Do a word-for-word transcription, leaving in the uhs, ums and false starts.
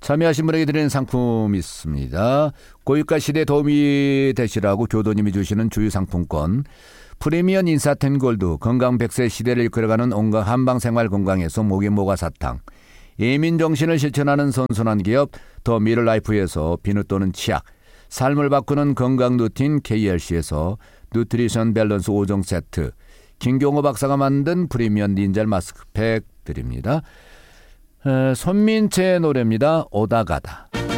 참여하신 분에게 드리는 상품 있습니다. 고유가 시대에 도움이 되시라고 교도님이 주시는 주유상품권, 프리미엄 인사텐 골드, 건강 백 세 시대를 이끌어가는 온갖 한방생활 건강에서 목에 모가 사탕, 예민정신을 실천하는 선순환 기업 더 미러라이프에서 비누 또는 치약, 삶을 바꾸는 건강 루틴 케이엘씨에서 누트리션 밸런스 오 종 세트, 김경호 박사가 만든 프리미엄 닌자 마스크팩 드립니다. 에, 손민채의 노래입니다. 오다가다.